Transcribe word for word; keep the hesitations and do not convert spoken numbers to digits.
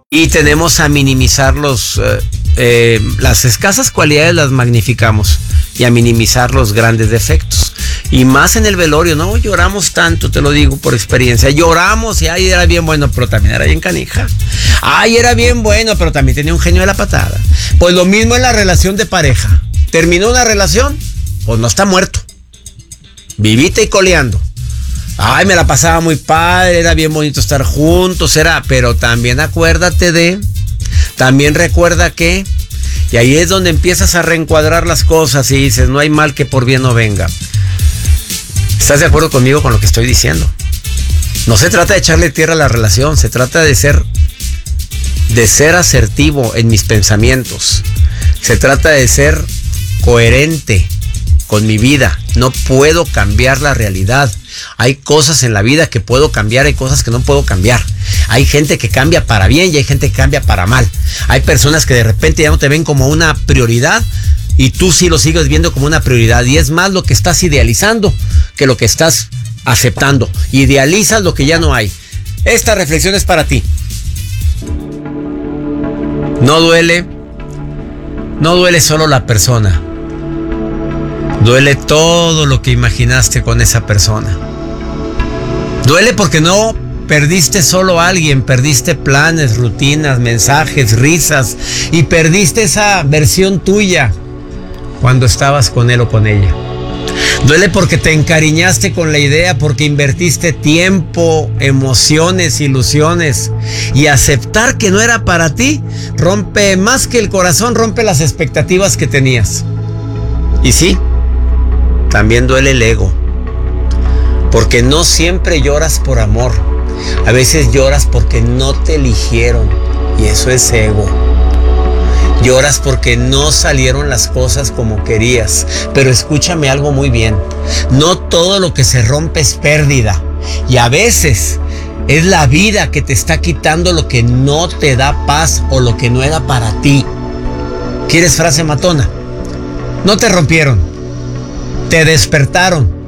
Y tenemos a minimizar los, eh, eh, las escasas cualidades, las magnificamos, y a minimizar los grandes defectos. Y más en el velorio, no lloramos tanto, te lo digo por experiencia. Lloramos y ay, era bien bueno, pero también era bien canija. Ay, era bien bueno, pero también tenía un genio de la patada. Pues lo mismo en la relación de pareja. ¿Terminó una relación? Pues no está muerto. Vivita y coleando. Ay, me la pasaba muy padre, era bien bonito estar juntos, era, pero también acuérdate de, también recuerda que, y ahí es donde empiezas a reencuadrar las cosas y dices, no hay mal que por bien no venga. ¿Estás de acuerdo conmigo con lo que estoy diciendo? No se trata de echarle tierra a la relación, se trata de ser, de ser asertivo en mis pensamientos. Se trata de ser coherente con mi vida. No puedo cambiar la realidad. Hay cosas en la vida que puedo cambiar, hay cosas que no puedo cambiar. Hay gente que cambia para bien y hay gente que cambia para mal. Hay personas que de repente ya no te ven como una prioridad y tú sí lo sigues viendo como una prioridad. Y es más lo que estás idealizando que lo que estás aceptando. Idealizas lo que ya no hay. Esta reflexión es para ti. No duele, no duele solo la persona. Duele todo lo que imaginaste con esa persona. Duele porque no perdiste solo a alguien, perdiste planes, rutinas, mensajes, risas y perdiste esa versión tuya cuando estabas con él o con ella. Duele porque te encariñaste con la idea, porque invertiste tiempo, emociones, ilusiones, y aceptar que no era para ti rompe más que el corazón, rompe las expectativas que tenías. Y sí, también duele el ego, porque no siempre lloras por amor, a veces lloras porque no te eligieron, y eso es ego. Lloras porque no salieron las cosas como querías, pero escúchame algo muy bien, no todo lo que se rompe es pérdida, y a veces es la vida que te está quitando lo que no te da paz o lo que no era para ti. ¿Quieres frase matona? No te rompieron, te despertaron.